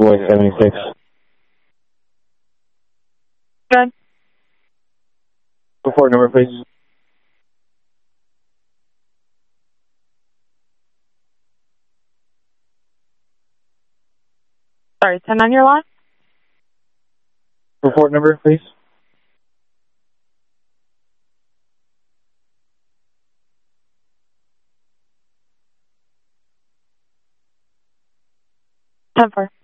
Boy 76. Good. Report number, please. Sorry, 10 on your lot? Report number, please. Ten 4.